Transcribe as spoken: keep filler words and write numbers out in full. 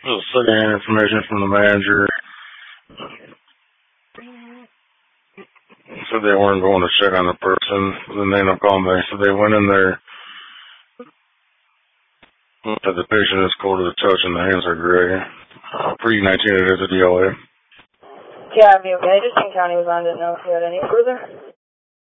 secondhand information from the manager. Said they weren't going to check on the person. Then they ended up calling back. So they went in there. Said the patient is cold to the touch and the hands are gray. Uh, Pre nineteen, it is a D L A. Yeah, I mean, okay. Just King County was on. Didn't know if you had any further.